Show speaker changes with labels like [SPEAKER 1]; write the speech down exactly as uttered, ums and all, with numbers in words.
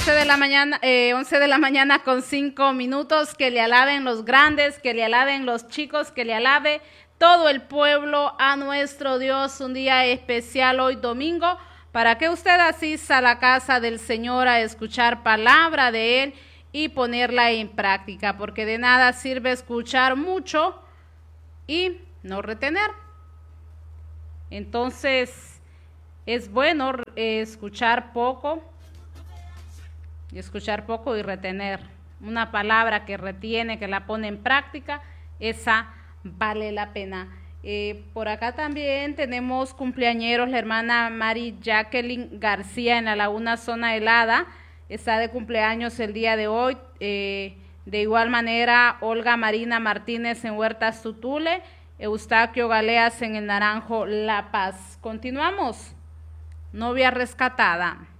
[SPEAKER 1] once de la mañana, eh, once de la mañana con cinco minutos. Que le alaben los grandes, que le alaben los chicos, que le alabe todo el pueblo a nuestro Dios. Un día especial hoy domingo, para que usted asista a la casa del Señor a escuchar palabra de Él y ponerla en práctica, porque de nada sirve escuchar mucho y no retener. Entonces, es bueno eh, escuchar poco, escuchar poco y retener. Una palabra que retiene, que la pone en práctica, esa vale la pena. Eh, por acá también tenemos cumpleañeros, la hermana Mari Jacqueline García en la Laguna Zona Helada, está de cumpleaños el día de hoy. Eh, de igual manera, Olga Marina Martínez en Huertas Tutule, Eustaquio Galeas en el Naranjo La Paz. Continuamos. Novia rescatada.